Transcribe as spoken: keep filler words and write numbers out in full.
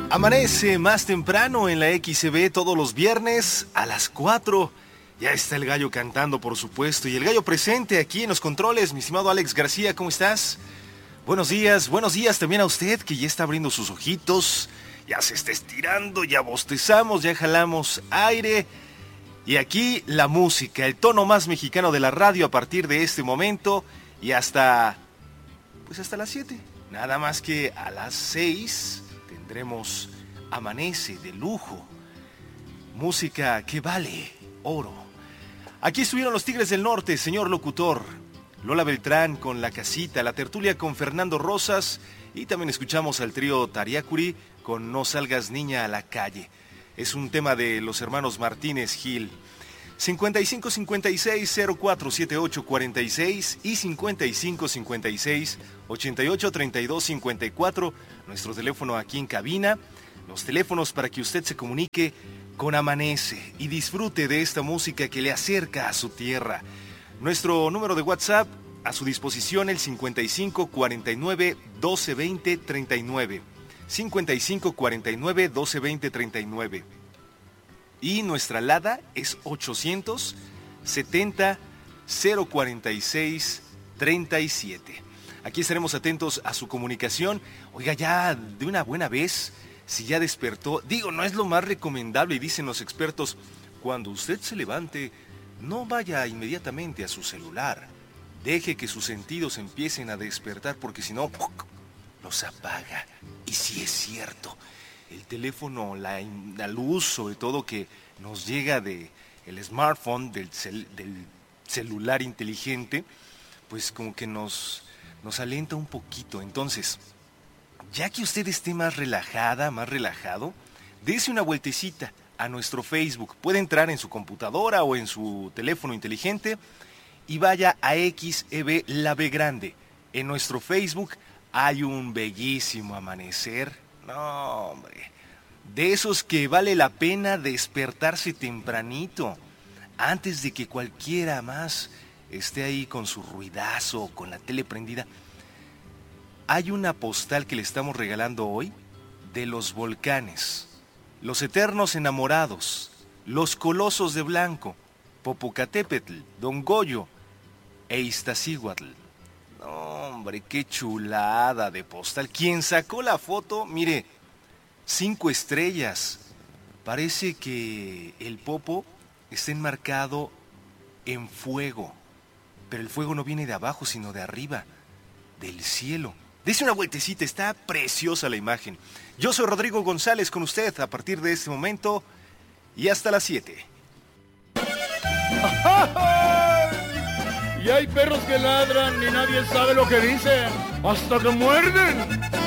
Amanece más temprano en la X C B todos los viernes a las cuatro. Ya está el gallo cantando, por supuesto, y el gallo presente aquí en los controles. Mi estimado Alex García, ¿cómo estás? Buenos días, buenos días también a usted que ya está abriendo sus ojitos, ya se está estirando, ya bostezamos, ya jalamos aire. Y aquí la música, el tono más mexicano de la radio a partir de este momento y hasta, pues hasta las siete. Nada más que a las seis tendremos Amanece de lujo. Música que vale oro. Aquí estuvieron los Tigres del Norte, señor locutor. Lola Beltrán con La Casita, la tertulia con Fernando Rosas y también escuchamos al trío Tariacuri con No Salgas Niña a la Calle. Es un tema de los hermanos Martínez Gil. cincuenta y cinco cincuenta y seis cero cuatro setenta y ocho cuarenta y seis y cincuenta y cinco cincuenta y seis ochenta y ocho treinta y dos cincuenta y cuatro, nuestro teléfono aquí en cabina, los teléfonos para que usted se comunique con Amanece y disfrute de esta música que le acerca a su tierra. Nuestro número de WhatsApp a su disposición, el cincuenta y cinco cuarenta y nueve doce veinte treinta y nueve, cincuenta y cinco cuarenta y nueve doce veinte treinta y nueve. Y nuestra alada es ochocientos setenta cero cuarenta y seis treinta y siete. Aquí estaremos atentos a su comunicación. Oiga, ya de una buena vez, si ya despertó, digo, no es lo más recomendable, y dicen los expertos, cuando usted se levante, no vaya inmediatamente a su celular. Deje que sus sentidos empiecen a despertar, porque si no, los apaga. Y si es cierto, el teléfono, la, la luz, sobre todo que nos llega de el smartphone, del, cel, del celular inteligente, pues como que nos, nos alienta un poquito. Entonces, ya que usted esté más relajada, más relajado, dése una vueltecita a nuestro Facebook. Puede entrar en su computadora o en su teléfono inteligente y vaya a X E B La B Grande. En nuestro Facebook hay un bellísimo amanecer. No, hombre, de esos que vale la pena despertarse tempranito, antes de que cualquiera más esté ahí con su ruidazo, con la tele prendida. Hay una postal que le estamos regalando hoy de los volcanes, los eternos enamorados, los colosos de blanco, Popocatépetl, Don Goyo e Iztaccíhuatl. Hombre, qué chulada de postal. Quien sacó la foto, mire, cinco estrellas. Parece que el popo está enmarcado en fuego, pero el fuego no viene de abajo, sino de arriba, del cielo. Dese una vueltecita, está preciosa la imagen. Yo soy Rodrigo González con usted a partir de este momento y hasta las siete. Y hay perros que ladran y nadie sabe lo que dicen hasta que muerden.